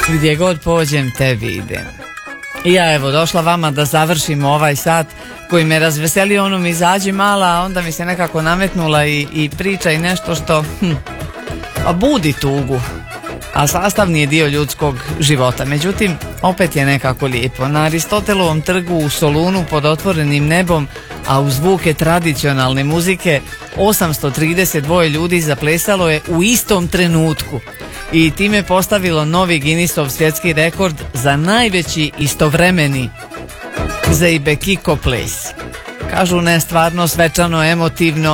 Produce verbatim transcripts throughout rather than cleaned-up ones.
Gdje god pođem, tebi idem. I ja evo došla vama da završimo ovaj sat koji me razveselio, ono mi izađi mala, a onda mi se nekako nametnula i, i priča i nešto što hm, a budi tugu, a sastavni je dio ljudskog života. Međutim, opet je nekako lijepo. Na Aristotelovom trgu u Solunu pod otvorenim nebom, a uz zvuke tradicionalne muzike, osamsto trideset dva ljudi zaplesalo je u istom trenutku i time postavilo novi Guinnessov svjetski rekord za najveći istovremeni Zeibekiko ples. Kažu ne, stvarno svečano, emotivno.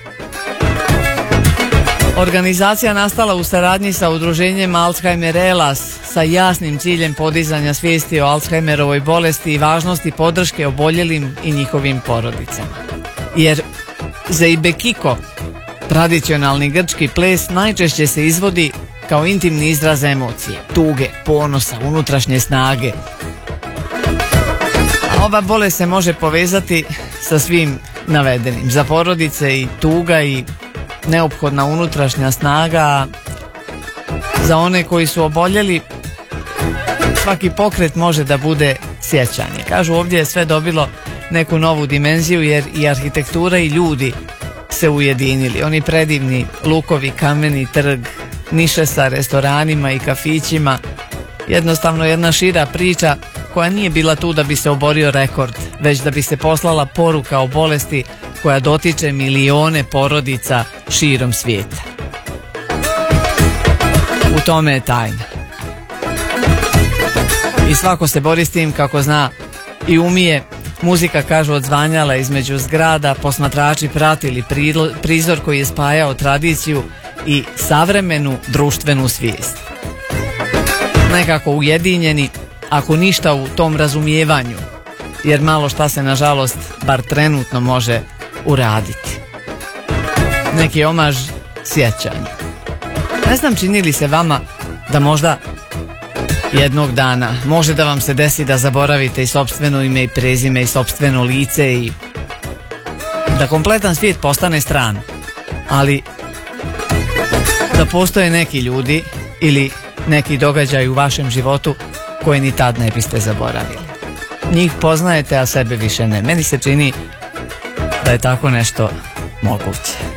Organizacija nastala u saradnji sa udruženjem Alzheimer Elas sa jasnim ciljem podizanja svijesti o Alzheimerovoj bolesti i važnosti podrške oboljelim i njihovim porodicama. Jer Zeibekiko, tradicionalni grčki ples, najčešće se izvodi kao intimni izraz emocije, tuge, ponosa, unutrašnje snage. A ova bolest se može povezati sa svim navedenim. Za porodice i tuga i neophodna unutrašnja snaga. Za one koji su oboljeli, svaki pokret može da bude sjećanje. Kažu ovdje je sve dobilo neku novu dimenziju jer i arhitektura i ljudi se ujedinili. Oni predivni lukovi, kameni trg, niše sa restoranima i kafićima, jednostavno jedna šira priča koja nije bila tu da bi se oborio rekord, već da bi se poslala poruka o bolesti koja dotiče milione porodica širom svijeta. U tome je tajna. I svako se bori s tim kako zna i umije. Muzika, kažu, odzvanjala između zgrada, posmatrači pratili prizor koji je spajao tradiciju i savremenu društvenu svijest. Nekako ujedinjeni, ako ništa u tom razumijevanju, jer malo šta se nažalost bar trenutno može uraditi. Neki omaž sjećanju. Ne znam čini li se vama da možda jednog dana može da vam se desi da zaboravite i sopstveno ime i prezime i sopstveno lice i da kompletan svijet postane stran, ali da postoje neki ljudi ili neki događaj u vašem životu koje ni tad ne biste zaboravili. Njih poznajete, a sebe više ne. Meni se čini da je tako nešto moguće.